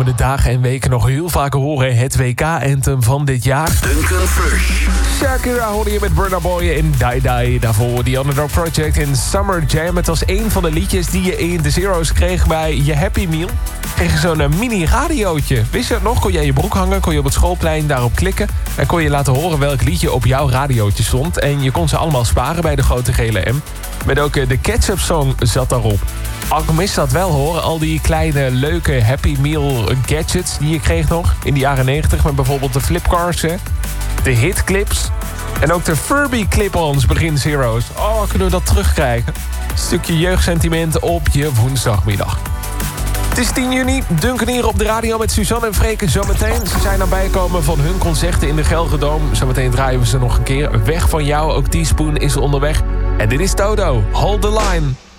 komende dagen en weken nog heel vaak horen. Het WK-anthem van dit jaar. Duncan Fresh. Shakira hoorde je met Burna Boy in Die Die. Daarvoor The Underdog Project in Summer Jam. Het was een van de liedjes die je in de Zero's kreeg bij je Happy Meal. Kreeg je zo'n mini-radiootje. Wist je het nog? Kon je je broek hangen, kon je op het schoolplein daarop klikken... en kon je laten horen welk liedje op jouw radiootje stond. En je kon ze allemaal sparen bij de grote gele M. Met ook de Ketchup Song zat daarop. Ik mis dat wel hoor, al die kleine leuke Happy Meal gadgets die je kreeg nog in de jaren 90... met bijvoorbeeld de flipcars, de hitclips en ook de Furby clip-ons begin Zero's. Oh, kunnen we dat terugkrijgen? Een stukje jeugdsentiment op je woensdagmiddag. Het is 10 juni, Duncan hier op de radio met Suzanne en Freke zometeen. Ze zijn aan bijkomen van hun concerten in de Gelredome. Zometeen draaien we ze nog een keer. Weg van jou, ook Teaspoon is onderweg. En dit is Toto, Hold the Line.